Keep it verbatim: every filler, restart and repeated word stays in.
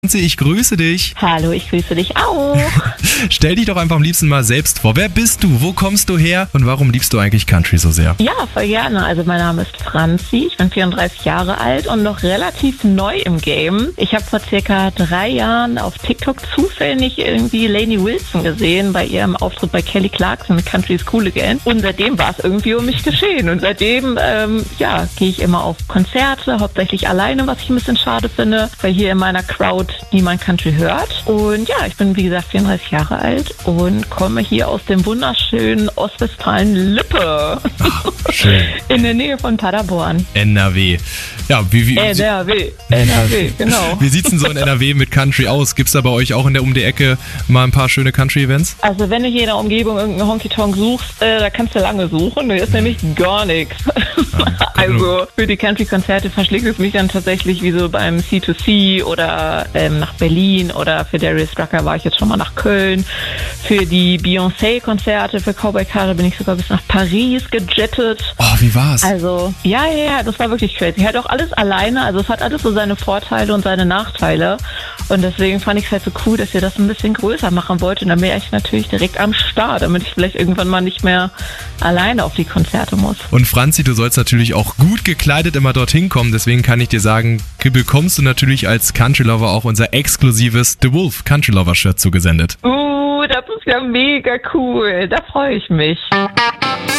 Ich grüße dich. Hallo, ich grüße dich auch. Stell dich doch einfach am liebsten mal selbst vor. Wer bist du? Wo kommst du her? Und warum liebst du eigentlich Country so sehr? Ja, voll gerne. Also mein Name ist Franzi, ich bin vierunddreißig Jahre alt und noch relativ neu im Game. Ich habe vor circa drei Jahren auf TikTok zufällig irgendwie Lainey Wilson gesehen bei ihrem Auftritt bei Kelly Clarkson mit Country is Cool Again. Und seitdem war es irgendwie um mich geschehen. Und seitdem, ähm, ja, gehe ich immer auf Konzerte, hauptsächlich alleine, was ich ein bisschen schade finde, weil hier in meiner Crowd niemand Country hört. Und ja, ich bin wie gesagt vierunddreißig Jahre alt und komme hier aus dem wunderschönen Ostwestfalen-Lippe. Schön. In der Nähe von Paderborn. N R W. Ja, wie, wie, N R W. N R W, genau. Wie sieht's denn so in N R W mit Country aus? Gibt's da bei euch auch in der um die Ecke mal ein paar schöne Country-Events? Also wenn du hier in der Umgebung irgendeinen Honky-Tonk suchst, äh, da kannst du lange suchen. Da ist nämlich gar nichts. Also für die Country-Konzerte verschlägt es mich dann tatsächlich wie so beim C zwei C oder ähm, nach Berlin, oder für Darius Rucker war ich jetzt schon mal nach Köln. Für die Beyoncé-Konzerte, für Cowboy Carter bin ich sogar bis nach Paris gejettet. Oh, wie war's? Also, ja, ja, ja, das war wirklich crazy. Halt auch alles alleine, also es hat alles so seine Vorteile und seine Nachteile. Und deswegen fand ich es halt so cool, dass ihr das ein bisschen größer machen wollt. Und dann wäre ich natürlich direkt am Start, damit ich vielleicht irgendwann mal nicht mehr alleine auf die Konzerte muss. Und Franzi, du sollst natürlich auch gut gekleidet immer dorthin kommen. Deswegen kann ich dir sagen, bekommst du natürlich als Country Lover auch unser exklusives The Wolf Country Lover Shirt zugesendet. Uh, das ist ja mega cool. Da freue ich mich.